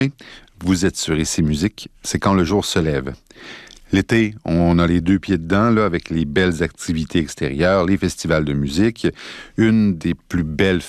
Vous êtes sur Ici Musique, c'est quand le jour se lève. L'été, on a les deux pieds dedans, là, avec les belles activités extérieures, les festivals de musique. Une des plus belles